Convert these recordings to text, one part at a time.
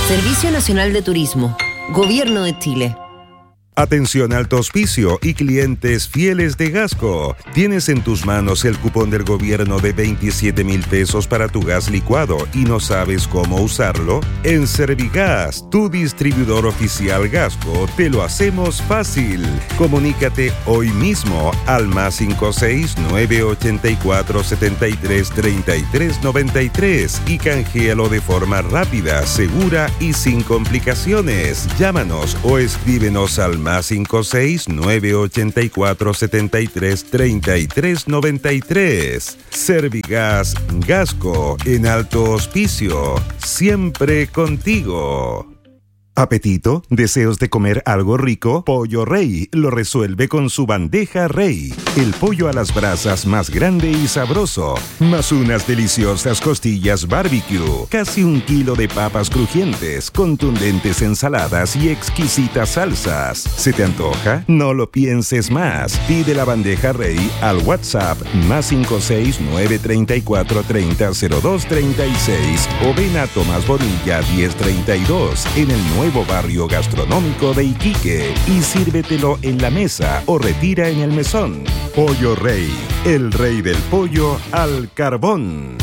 Servicio Nacional de Turismo, Gobierno de Chile. Atención Alto Hospicio y clientes fieles de Gasco. Tienes en tus manos el cupón del gobierno de 27,000 pesos para tu gas licuado y no sabes cómo usarlo. En Servigas, tu distribuidor oficial Gasco, te lo hacemos fácil. Comunícate hoy mismo al +56 984 73 33 93 y canjealo de forma rápida, segura y sin complicaciones. Llámanos o escríbenos al +56 984 73 33 93. Servigas Gasco en Alto Hospicio, siempre contigo. ¿Apetito? ¿Deseos de comer algo rico? Pollo Rey lo resuelve con su bandeja Rey. El pollo a las brasas más grande y sabroso, más unas deliciosas costillas barbecue, casi 1 kilo de papas crujientes, contundentes ensaladas y exquisitas salsas. ¿Se te antoja? No lo pienses más. Pide la bandeja Rey al WhatsApp +56 934 30 02 36 o ven a Tomás Bonilla 1032 en el nuevo barrio gastronómico de Iquique y sírvetelo en la mesa o retira en el mesón. Pollo Rey, el rey del pollo al carbón.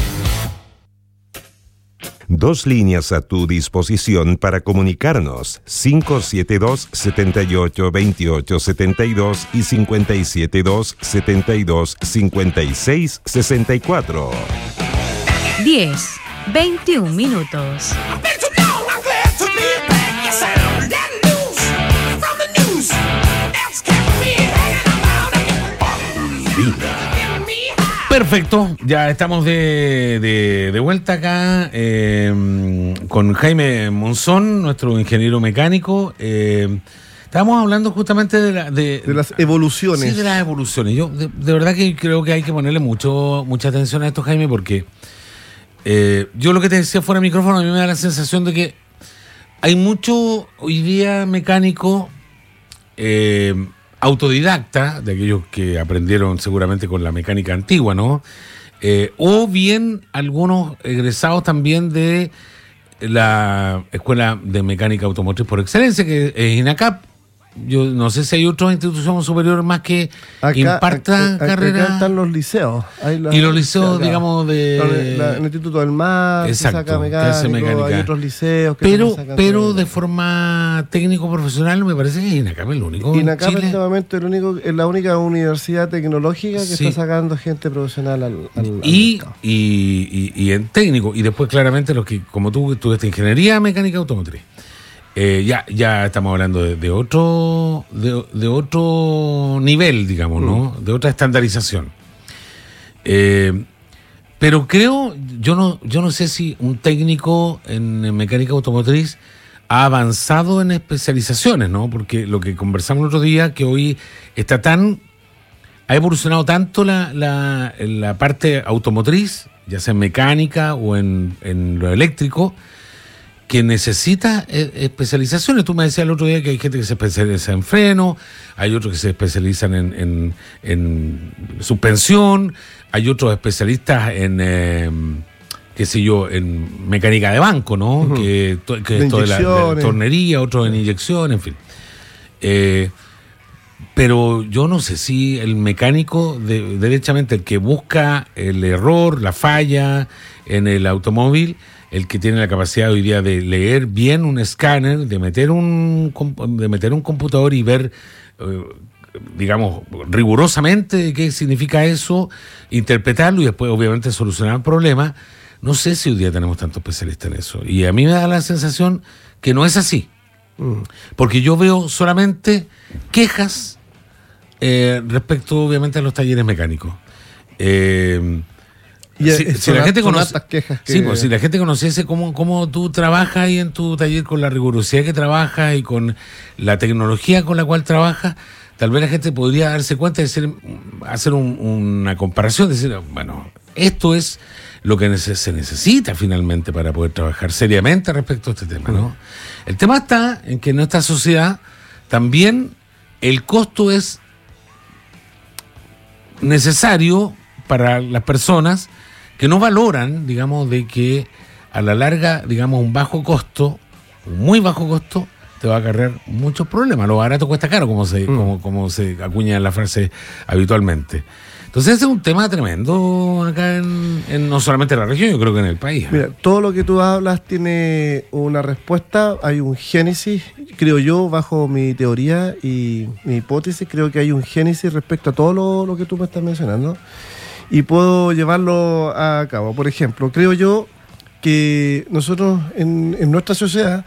2 líneas a tu disposición para comunicarnos: 572-7828-72 y 572-7256-64. 10:21 minutos. Perfecto, ya estamos de vuelta acá con Jaime Monzón, nuestro ingeniero mecánico. Estábamos hablando justamente de las evoluciones. Sí, de las evoluciones. Yo de verdad que creo que hay que ponerle mucha atención a esto, Jaime, porque yo lo que te decía fuera de micrófono, a mí me da la sensación de que hay mucho hoy día mecánico autodidacta, de aquellos que aprendieron seguramente con la mecánica antigua, ¿no? O bien algunos egresados también de la Escuela de Mecánica Automotriz por Excelencia, que es INACAP. Yo no sé si hay otra institución superior más que imparta carreras. Acá están los liceos. Y los liceos, digamos, el Instituto del Mar, exacto, que saca mecánica. Hay otros liceos que pero de forma técnico-profesional me parece que INACAP es el único. INACAP es la única universidad tecnológica que está sacando gente profesional al y en técnico. Y después, claramente, los que, como tú estudiaste ingeniería mecánica automotriz. Ya estamos hablando de otro nivel, digamos, ¿no? De otra estandarización. Pero creo, yo no sé si un técnico en mecánica automotriz ha avanzado en especializaciones, ¿no? Porque lo que conversamos el otro día, que hoy ha evolucionado tanto la parte automotriz, ya sea en mecánica o en lo eléctrico, que necesita especializaciones. Tú me decías el otro día que hay gente que se especializa en freno, hay otros que se especializan en suspensión, hay otros especialistas en, qué sé yo, en mecánica de banco, ¿no? Uh-huh. Que esto de la tornería, otros en inyección, en fin. Pero yo no sé si el mecánico, derechamente, el que busca el error, la falla en el automóvil, el que tiene la capacidad hoy día de leer bien un escáner, de meter un computador y ver, digamos, rigurosamente qué significa eso, interpretarlo y después, obviamente, solucionar el problema. No sé si hoy día tenemos tantos especialistas en eso. Y a mí me da la sensación que no es así. Porque yo veo solamente quejas respecto, obviamente, a los talleres mecánicos. Si la gente conoce, si la gente conociese cómo tú trabajas ahí en tu taller, con la rigurosidad que trabajas y con la tecnología con la cual trabajas, tal vez la gente podría darse cuenta de hacer una comparación, decir, bueno, esto es lo que se necesita finalmente para poder trabajar seriamente respecto a este tema, ¿no? El tema está en que en nuestra sociedad también el costo es necesario para las personas que no valoran, digamos, de que a la larga, digamos, un bajo costo un muy bajo costo, te va a acarrear muchos problemas. Lo barato cuesta caro, como se acuña en la frase habitualmente. Entonces ese es un tema tremendo acá en no solamente en la región, yo creo que en el país. Mira, todo lo que tú hablas tiene una respuesta, hay un génesis, creo yo, bajo mi teoría y mi hipótesis, creo que hay un génesis respecto a todo lo que tú me estás mencionando y puedo llevarlo a cabo. Por ejemplo, creo yo que nosotros en nuestra sociedad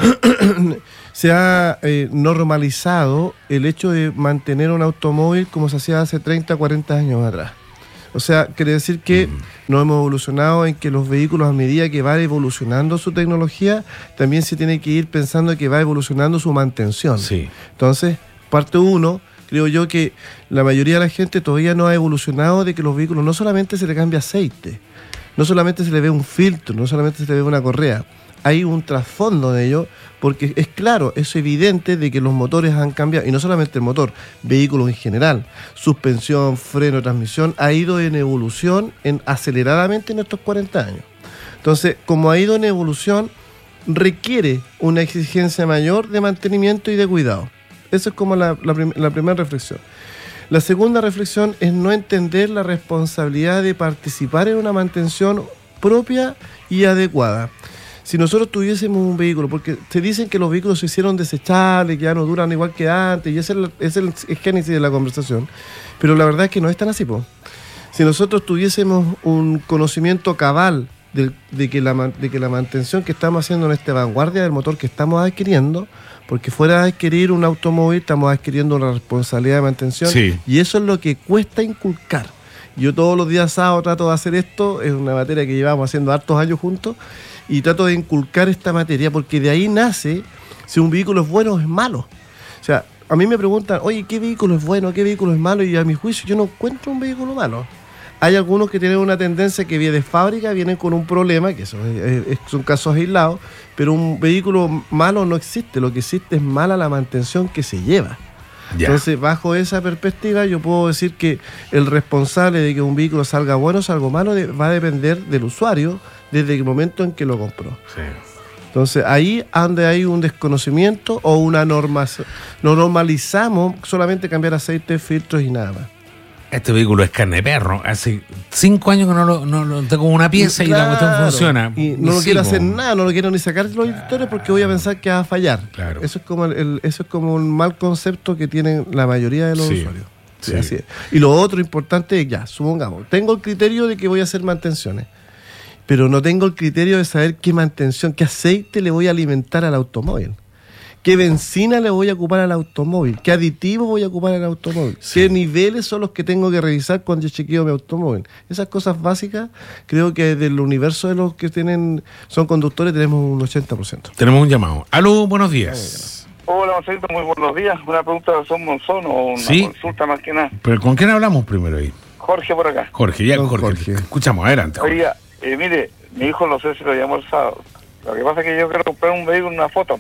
se ha normalizado el hecho de mantener un automóvil como se hacía hace 30, 40 años atrás. O sea, quiere decir que nos hemos evolucionado en que los vehículos, a medida que va evolucionando su tecnología, también se tiene que ir pensando que va evolucionando su mantención. Sí. Entonces, parte uno, creo yo que la mayoría de la gente todavía no ha evolucionado de que los vehículos no solamente se le cambia aceite, no solamente se le ve un filtro, no solamente se le ve una correa, hay un trasfondo de ello, porque es claro, es evidente de que los motores han cambiado, y no solamente el motor, vehículos en general, suspensión, freno, transmisión, ha ido en evolución aceleradamente en estos 40 años. Entonces, como ha ido en evolución, requiere una exigencia mayor de mantenimiento y de cuidado. Esa es como la primera reflexión. La segunda reflexión es no entender la responsabilidad de participar en una mantención propia y adecuada. Si nosotros tuviésemos un vehículo, porque te dicen que los vehículos se hicieron desechables, que ya no duran igual que antes, y ese es el génesis de la conversación, pero la verdad es que no es tan así, po. Si nosotros tuviésemos un conocimiento cabal de que la mantención que estamos haciendo en esta vanguardia del motor que estamos adquiriendo, porque fuera de adquirir un automóvil estamos adquiriendo una responsabilidad de mantención, sí. Y eso es lo que cuesta inculcar. Yo todos los días sábados trato de hacer esto, es una materia que llevamos haciendo hartos años juntos, y trato de inculcar esta materia porque de ahí nace si un vehículo es bueno o es malo. O sea, a mí me preguntan, oye, ¿qué vehículo es bueno, qué vehículo es malo? Y a mi juicio yo no encuentro un vehículo malo. Hay algunos que tienen una tendencia que viene de fábrica, vienen con un problema, que son casos aislados, pero un vehículo malo no existe, lo que existe es mala la mantención que se lleva. Ya. Entonces, bajo esa perspectiva, yo puedo decir que el responsable de que un vehículo salga bueno o salga malo va a depender del usuario desde el momento en que lo compró. Sí. Entonces, ahí donde hay un desconocimiento o una norma, no normalizamos solamente cambiar aceite, filtros y nada más. Este vehículo es carne de perro. Hace 5 años que no lo tengo una pieza, claro, y la cuestión funciona. Y no lo quiero hacer nada, no lo quiero ni sacar los instructores porque voy a pensar que va a fallar. Claro. Eso es como un mal concepto que tienen la mayoría de los usuarios. Sí, así es. Y lo otro importante es, ya, supongamos, tengo el criterio de que voy a hacer mantenciones, pero no tengo el criterio de saber qué mantención, qué aceite le voy a alimentar al automóvil. ¿Qué benzina le voy a ocupar al automóvil? ¿Qué aditivo voy a ocupar al automóvil? Sí. ¿Qué niveles son los que tengo que revisar cuando yo chequeo mi automóvil? Esas cosas básicas, creo que del universo de los que son conductores tenemos un 80%. Tenemos un llamado. Aló, buenos días. Hola, Marcelito, muy buenos días. Una pregunta de Son Monzón o una consulta más que nada. ¿Pero con quién hablamos primero ahí? Jorge por acá. Jorge. Escuchamos, adelante. Oiga, mire, mi hijo no sé si lo llamó el sábado. Lo que pasa es que yo quiero comprar un vehículo, una Foton.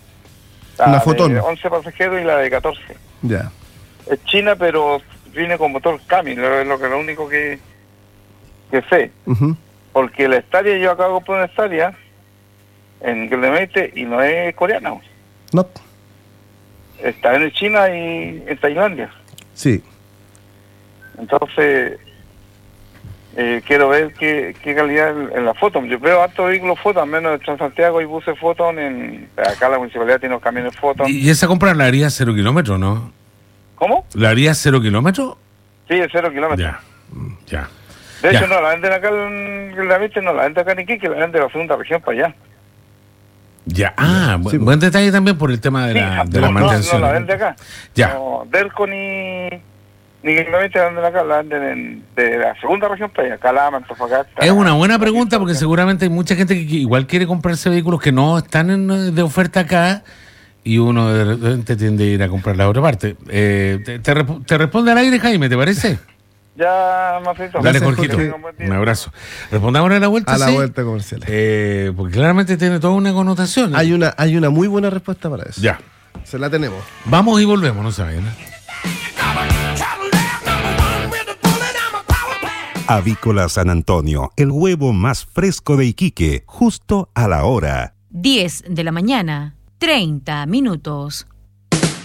Una Foton. De 11 pasajeros y la de 14. Ya. Es china, pero viene con motor Cami, es lo único que sé. Uh-huh. Porque la Staria, yo acabo de comprar una Staria en Glemeite y no es coreana. No. Está en China y en Tailandia. Sí. Entonces, quiero ver qué calidad en la Foton. Yo veo hartos vehículos Foton, menos en Transantiago hay buses Foton, acá la municipalidad tiene los camiones Foton. ¿Y esa compra la haría 0 kilómetros, no? ¿Cómo? ¿La haría 0 kilómetros? Sí, es 0 kilómetros. Ya. De hecho, no la venden acá en la Viste, no la venden acá en Iquique, la venden de la segunda región para allá. Ya, buen detalle también por el tema de la mantención. No la venden acá. Ya. No, Delco ni Glemeite la venden acá, la venden de la segunda región para allá, Calama, Antofagasta. Es una buena pregunta porque seguramente hay mucha gente que igual quiere comprarse vehículos que no están de oferta acá y uno de repente tiende a ir a comprar la otra parte. Te responde al aire, Jaime, ¿te parece? Ya, Marcelito. Dale, Jorgito. Un abrazo. Respondamos a la vuelta. A la vuelta comercial. Porque claramente tiene toda una connotación. Hay una muy buena respuesta para eso. Ya. Se la tenemos. Vamos y volvemos, no saben. Avícola San Antonio, el huevo más fresco de Iquique, justo a la hora. 10 de la mañana, 30 minutos.